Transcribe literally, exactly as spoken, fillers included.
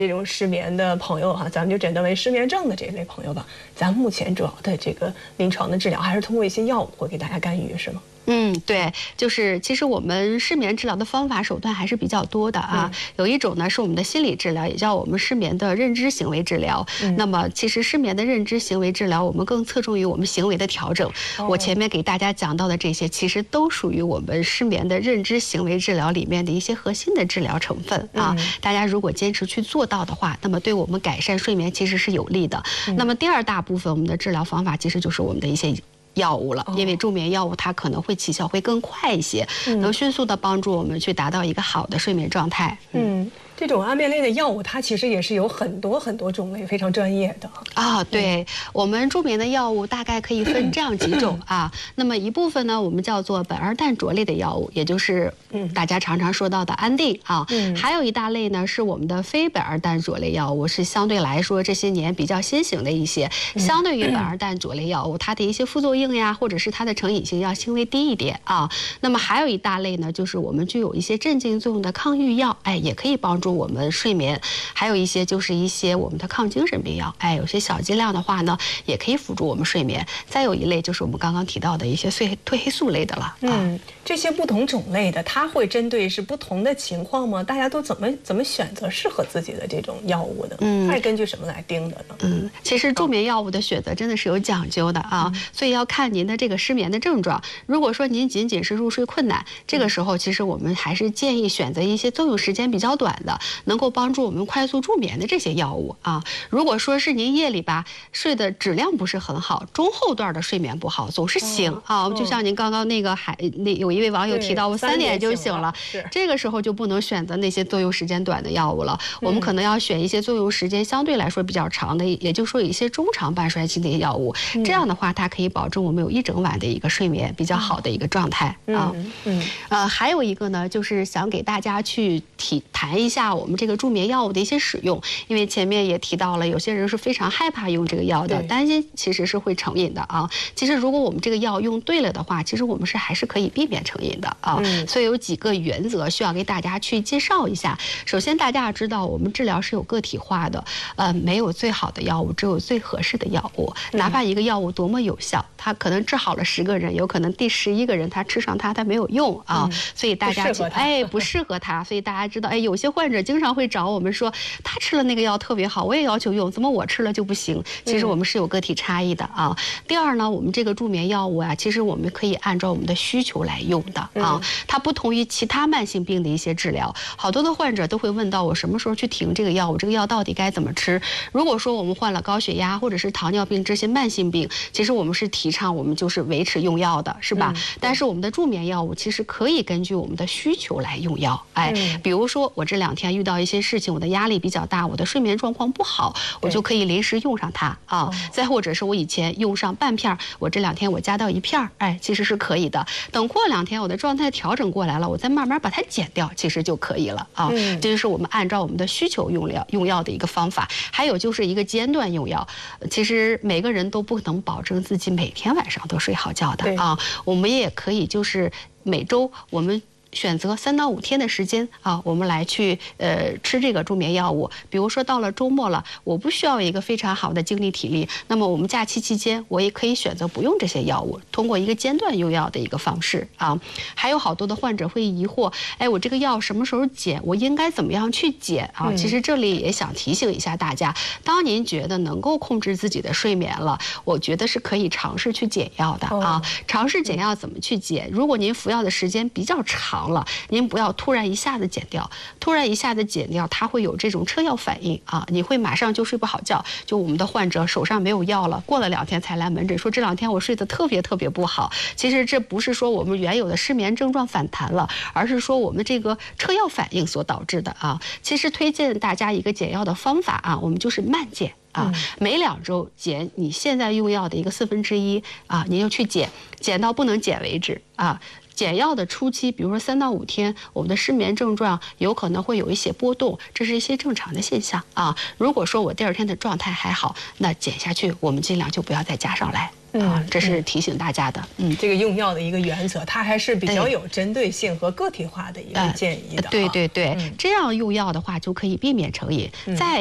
这种失眠的朋友哈，咱们就诊断为失眠症的这类朋友吧。咱目前主要的这个临床的治疗还是通过一些药物会给大家干预，是吗？ 嗯，对，就是其实我们失眠治疗的方法手段还是比较多的啊。嗯、有一种呢是我们的心理治疗，也叫我们失眠的认知行为治疗。嗯、那么其实失眠的认知行为治疗，我们更侧重于我们行为的调整。哦、我前面给大家讲到的这些，其实都属于我们失眠的认知行为治疗里面的一些核心的治疗成分啊。嗯、大家如果坚持去做到的话，那么对我们改善睡眠其实是有利的。嗯、那么第二大部分我们的治疗方法，其实就是我们的一些药物了，因为助眠药物它可能会起效会更快一些，嗯、能迅速的帮助我们去达到一个好的睡眠状态。嗯。嗯这种安眠类的药物，它其实也是有很多很多种类，非常专业的啊。对，我们助眠的药物大概可以分这样几种啊。那么一部分呢，我们叫做苯二氮卓类的药物，也就是大家常常说到的安定啊。嗯。还有一大类呢是我们的非苯二氮卓类药物，是相对来说这些年比较新型的一些。相对于苯二氮卓类药物，它的一些副作用呀，或者是它的成瘾性要轻微低一点啊。那么还有一大类呢，就是我们具有一些镇静作用的抗郁药，哎，也可以帮助我们睡眠，还有一些就是一些我们的抗精神病药，哎，有些小剂量的话呢，也可以辅助我们睡眠。再有一类就是我们刚刚提到的一些褪褪黑素类的了。 嗯，这些不同种类的，它会针对是不同的情况吗？大家都怎么怎么选择适合自己的这种药物的？嗯，它是根据什么来定的呢？ 嗯，其实助眠药物的选择真的是有讲究的啊，嗯、所以要看您的这个失眠的症状。如果说您仅仅是入睡困难，这个时候其实我们还是建议选择一些作用时间比较短的，能够帮助我们快速助眠的这些药物啊。如果说是您夜里吧睡的质量不是很好，中后段的睡眠不好，总是醒、哦、啊，就像您刚刚那个还那有一位网友提到，我三点就醒了，这个时候就不能选择那些作用时间短的药物了。嗯、我们可能要选一些作用时间相对来说比较长的，也就是说有一些中长半衰期的药物。嗯、这样的话，它可以保证我们有一整晚的一个睡眠比较好的一个状态、嗯、啊。嗯嗯呃，还有一个呢，就是想给大家去提谈一下我们这个助眠药物的一些使用，因为前面也提到了，有些人是非常害怕用这个药的，担心其实是会成瘾的啊。其实如果我们这个药用对了的话，其实我们是还是可以避免成瘾的啊。嗯、所以有几个原则需要给大家去介绍一下。首先，大家要知道我们治疗是有个体化的，呃，没有最好的药物，只有最合适的药物。哪怕一个药物多么有效，它可能治好了十个人，有可能第十一个人他吃上它他没有用啊。嗯、所以大家哎不适合他，所以大家知道哎，有些患者经常会找我们说，他吃了那个药特别好，我也要求用，怎么我吃了就不行？其实我们是有个体差异的啊。第二呢，我们这个助眠药物啊，其实我们可以按照我们的需求来用的啊。它不同于其他慢性病的一些治疗，好多的患者都会问到我什么时候去停这个药物，这个药到底该怎么吃？如果说我们患了高血压或者是糖尿病这些慢性病，其实我们是提倡我们就是维持用药的，是吧？嗯、但是我们的助眠药物其实可以根据我们的需求来用药。哎，嗯、比如说我这两天遇到一些事情，我的压力比较大，我的睡眠状况不好，我就可以临时用上它啊。哦、再或者是我以前用上半片，我这两天我加到一片，哎，其实是可以的。等过两天我的状态调整过来了，我再慢慢把它减掉，其实就可以了啊。嗯、这就是我们按照我们的需求用药用药的一个方法。还有就是一个间断用药，其实每个人都不能保证自己每天晚上都睡好觉的啊。我们也可以就是每周我们选择三到五天的时间啊，我们来去呃吃这个助眠药物。比如说到了周末了，我不需要一个非常好的精力体力，那么我们假期期间我也可以选择不用这些药物，通过一个间断用药的一个方式啊。还有好多的患者会疑惑，哎，我这个药什么时候减？我应该怎么样去减啊？嗯、其实这里也想提醒一下大家，当您觉得能够控制自己的睡眠了，我觉得是可以尝试去减药的啊。哦、尝试减药怎么去减？如果您服药的时间比较长了，您不要突然一下子减掉，突然一下子减掉，它会有这种车药反应啊，你会马上就睡不好觉。就我们的患者手上没有药了，过了两天才来门诊，说这两天我睡得特别特别不好。其实这不是说我们原有的失眠症状反弹了，而是说我们这个车药反应所导致的啊。其实推荐大家一个减药的方法啊，我们就是慢减。啊，每两周减你现在用药的一个四分之一啊，你就去减，减到不能减为止啊。 减药的初期，比如说三到五天，我们的失眠症状有可能会有一些波动，这是一些正常的现象啊。如果说我第二天的状态还好，那减下去，我们尽量就不要再加上来。啊，这是提醒大家的。嗯， 这个用药的一个原则，它还是比较有针对性和个体化的一个建议的。 对对对，这样用药的话就可以避免成瘾。再